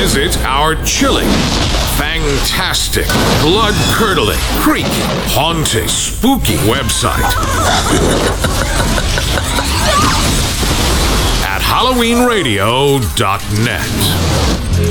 visit our chilling, fantastic, blood-curdling, creepy, haunting, spooky website at HalloweenRadio.net.